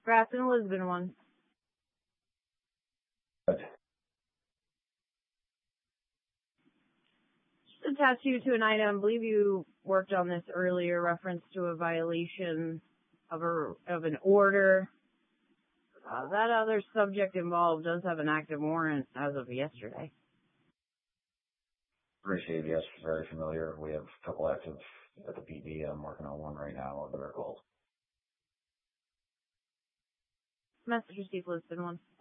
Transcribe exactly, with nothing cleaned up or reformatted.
Grafton, Lisbon one. Good. Just attach you to an item. I believe you worked on this earlier, reference to a violation of a of an order. Uh, that other subject involved does have an active warrant as of yesterday. Appreciate it. Yes, very familiar. We have a couple active at the P D. I'm working on one right now of their calls. Message received, Lisbon one.